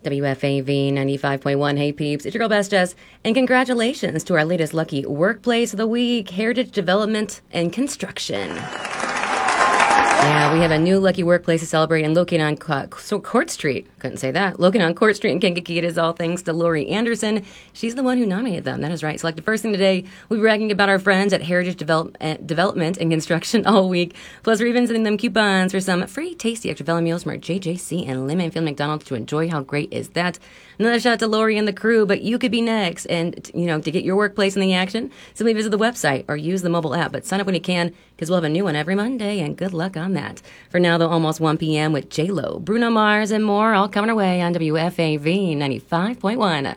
WFAV 95.1. Hey peeps, it's your girl Best Jess, and congratulations to our latest lucky workplace of the week, Heritage Development and Construction. Yeah, we have a new lucky workplace to celebrate and located on Court Street. Couldn't say that. Located on Court Street in Kankakee. It is all thanks to Lori Anderson. She's the one who nominated them. That is right. Selected first thing today, we'll be bragging about our friends at Heritage Development and Construction all week. Plus, we're even sending them coupons for some free tasty extra value meals from our JJC and Lemon McDonald's to enjoy. How great is that? Another shout out to Lori and the crew, but you could be next. And, to get your workplace in the action, simply visit the website or use the mobile app. But sign up when you can, because we'll have a new one every Monday, and good luck on that. For now, though, almost 1 p.m. with J-Lo, Bruno Mars, and more, all coming our way on WFAV 95.1.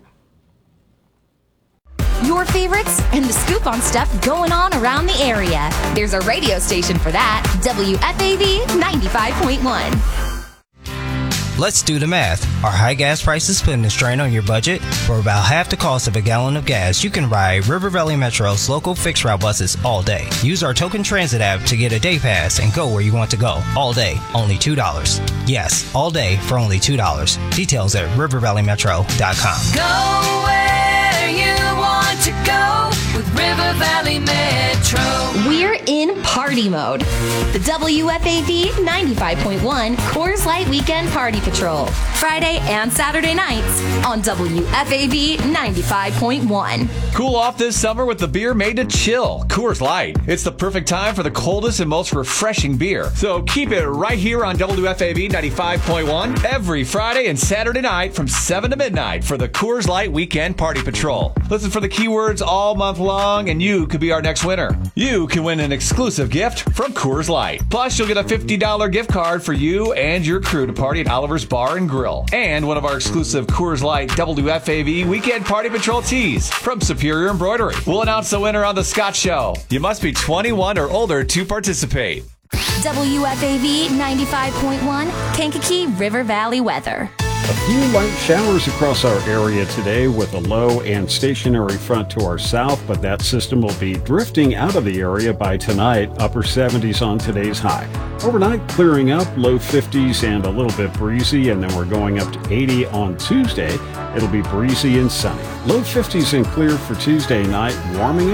Your favorites and the scoop on stuff going on around the area. There's a radio station for that, WFAV 95.1. Let's do the math. Are high gas prices putting a strain on your budget? For about half the cost of a gallon of gas, you can ride River Valley Metro's local fixed route buses all day. Use our Token Transit app to get a day pass and go where you want to go. All day, only $2. Yes, all day for only $2. Details at rivervalleymetro.com. Go where you want to go with River Valley Metro. We're in party mode. The WFAV 95.1 Coors Light Weekend Party Patrol. Friday and Saturday nights on WFAV 95.1. Cool off this summer with the beer made to chill, Coors Light. It's the perfect time for the coldest and most refreshing beer. So keep it right here on WFAV 95.1 every Friday and Saturday night from 7 to midnight for the Coors Light Weekend Party Patrol. Listen for the keywords all month long and you could be our next winner. You can win an exclusive gift from Coors Light. Plus, you'll get a $50 gift card for you and your crew to party at Oliver's Bar and Grill. And one of our exclusive Coors Light WFAV Weekend Party Patrol tees from Superior Embroidery. We'll announce the winner on The Scott Show. You must be 21 or older to participate. WFAV 95.1 Kankakee River Valley weather. A few light showers across our area today with a low and stationary front to our south, but that system will be drifting out of the area by tonight, upper 70s on today's high. Overnight, clearing up, low 50s and a little bit breezy, and then we're going up to 80 on Tuesday. It'll be breezy and sunny. Low 50s and clear for Tuesday night, warming up.